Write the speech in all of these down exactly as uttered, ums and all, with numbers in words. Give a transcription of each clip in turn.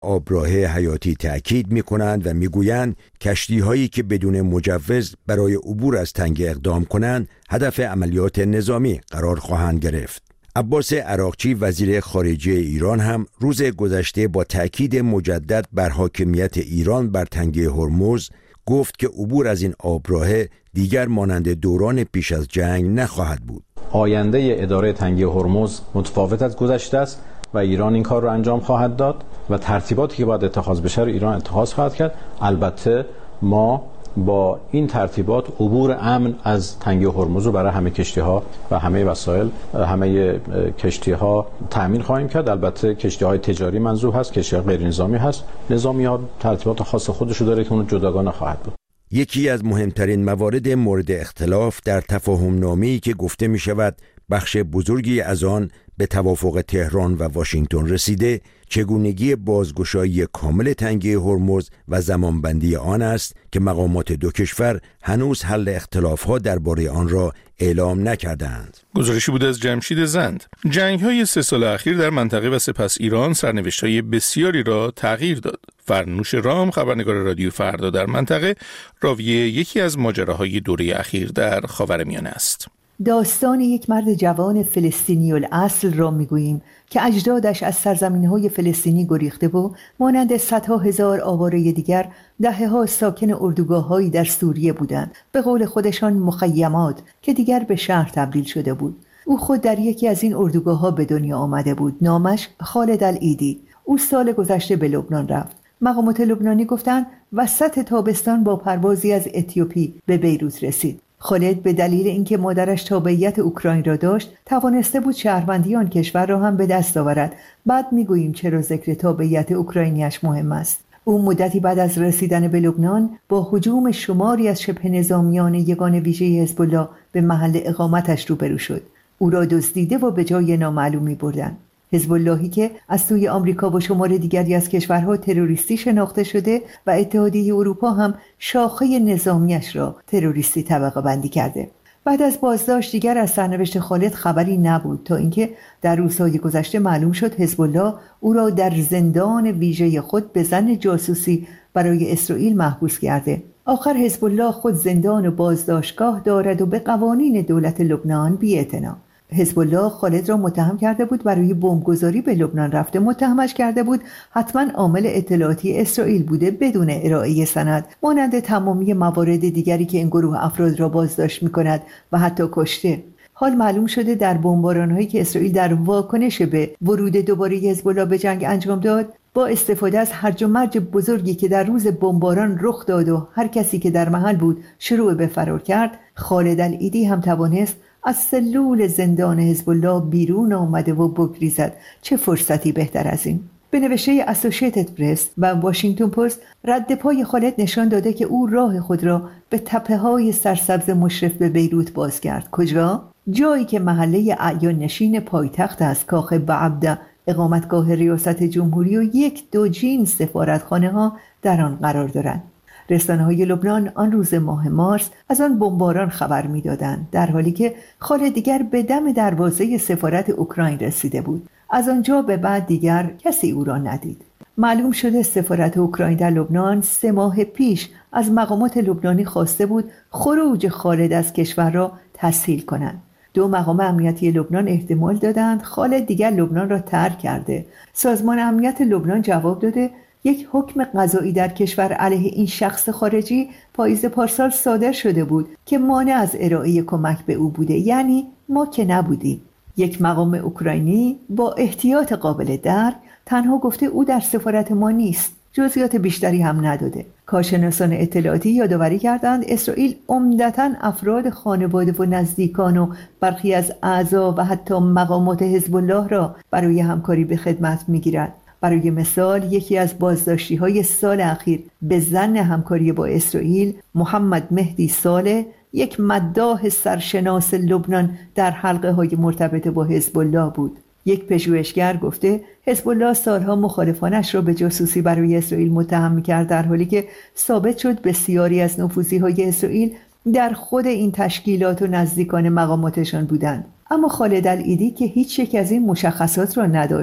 آبراه حیاتی تأکید می‌کنند و می‌گویند کشتی‌هایی که بدون مجوز برای عبور از تنگه اقدام کنند هدف عملیات نظامی قرار خواهند گرفت. عباس عراقچی وزیر خارجه ایران هم روز گذشته با تأکید مجدد بر حاکمیت ایران بر تنگه هرمز گفت که عبور از این آبراه دیگر مانند دوران پیش از جنگ نخواهد بود. آینده اداره تنگه هرمز متفاوت از گذشته است و ایران این کار رو انجام خواهد داد و ترتیباتی که باید اتخاذ بشه رو ایران اتخاذ خواهد کرد. البته ما با این ترتیبات عبور امن از تنگه هرمز رو برای همه کشتی‌ها و همه وسایل همه کشتی‌ها تأمین خواهیم کرد. البته کشتی‌های تجاری منظور هست، کشتی‌های غیر نظامی هست. نظامی‌ها ترتیبات خاص خودشو داره که اون جداگانه خواهد بود. یکی از مهمترین موارد مورد اختلاف در تفاهم نامه‌ای که گفته می شود بخش بزرگی از آن به توافق تهران و واشنگتن رسیده، چگونگی بازگشایی کامل تنگه هرمز و زمانبندی آن است که مقامات دو کشور هنوز حل اختلافات درباره آن را اعلام نکردند. گزارشی بود از جمشید زند. جنگ‌های سه سال اخیر در منطقه و سپس ایران سرنوشت‌های بسیاری را تغییر داد. فرنوش رام، خبرنگار رادیو فردا در منطقه، راوی یکی از ماجراهای دوره اخیر در خاورمیانه است. داستان یک مرد جوان فلسطینی الاصل را میگوییم که اجدادش از سرزمین‌های فلسطینی گریخته و مانند صدها هزار آواره دیگر دهه‌ها ساکن اردوگاه‌هایی در سوریه بودند، به قول خودشان مخیمات که دیگر به شهر تبدیل شده بود. او خود در یکی از این اردوگاه‌ها به دنیا آمده بود. نامش خالد العیدی. او سال گذشته به لبنان رفت. مقامات لبنانی گفتند وسط تابستان با پروازی از اتیوپی به بیروت رسید. خالد به دلیل اینکه مادرش تابعیت اوکراین را داشت توانسته بود شهروندی آن کشور را هم به دست آورد. بعد میگوییم چرا ذکر تابعیت اوکراینیش مهم است. او مدتی بعد از رسیدن به لبنان با هجوم شماری از شبه نظامیان یگان ویژه حزب الله به محل اقامتش روبرو شد. او را دزدیده و به جای نامعلومی بردند. حزب اللهی که از سوی آمریکا و شمار دیگری از کشورها تروریستی شناخته شده و اتحادیه اروپا هم شاخه نظامیش را تروریستی طبقه بندی کرده. بعد از بازداشت دیگر از سرنوشت خالد خبری نبود تا اینکه در روزهای گذشته معلوم شد حزب الله او را در زندان ویژه خود به ظن جاسوسی برای اسرائیل محبوس کرده. آخر حزب الله خود زندان و بازداشتگاه دارد و به قوانین دولت لبنان بی‌اعتنا. حزب الله خالد را متهم کرده بود برای بمبگذاری به لبنان رفته. متهمش کرده بود حتما عامل اطلاعاتی اسرائیل بوده بدون ارائه سند، مانند تمامی موارد دیگری که این گروه افراد را بازداشت می‌کند و حتی کشته. حال معلوم شده در بمباران‌هایی که اسرائیل در واکنش به ورود دوباره حزب الله به جنگ انجام داد، با استفاده از هرج و مرج بزرگی که در روز بمباران رخ داد و هر کسی که در محل بود شروع به فرار کرد، خالد العیدی هم توانست از سلول زندان حزب الله بیرون آمده و بگریزد. چه فرصتی بهتر از این؟ به نوشته اسوشیتد پرس و واشنگتن پست، رد پای خالد نشان داده که او راه خود را به تپه‌های سرسبز مشرف به بیروت باز کرد. کجا؟ جایی که محله اعیان نشین پایتخت است. کاخ بعبده، اقامتگاه ریاست جمهوری و یک دوجین سفارتخانه ها در آن قرار دارند. رسانه‌های لبنان آن روز ماه مارس از آن بمباران خبر می‌دادند، در حالی که خالد دیگر به دم دروازه سفارت اوکراین رسیده بود. از آنجا به بعد دیگر کسی او را ندید. معلوم شده سفارت اوکراین در لبنان سه ماه پیش از مقامات لبنانی خواسته بود خروج خالد از کشور را تسهیل کنند. دو مقام امنیتی لبنان احتمال دادند خالد دیگر لبنان را ترک کرده. سازمان امنیت لبنان جواب داده یک حکم قضایی در کشور علیه این شخص خارجی پاییز پارسال صادر شده بود که مانع از ارائه کمک به او بوده، یعنی ما که نبودیم. یک مقام اوکراینی با احتیاط قابل درک تنها گفته او در سفارت ما نیست، جزئیات بیشتری هم نداده. کارشناسان اطلاعاتی یادآوری کردند اسرائیل عمدتاً افراد خانواده و نزدیکان و برخی از اعضا و حتی مقامات حزب الله را برای همکاری به خدمت می‌گیرد. برای مثال یکی از بازداشتی‌های سال اخیر به ظن همکاری با اسرائیل، محمد مهدی صالح، یک مداح سرشناس لبنان در حلقه‌های مرتبط با حزب الله بود. یک پژوهشگر گفته حزب الله سالها مخالفانش را به جاسوسی برای اسرائیل متهم می‌کرد، در حالی که ثابت شد بسیاری از نفوذی‌های اسرائیل در خود این تشکیلات و نزدیکان مقاماتشان بودند. اما خالد العیدی که هیچ یک از این مشخصات را نداشت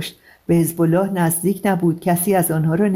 به حزب الله نزدیک نبود، کسی از آنها را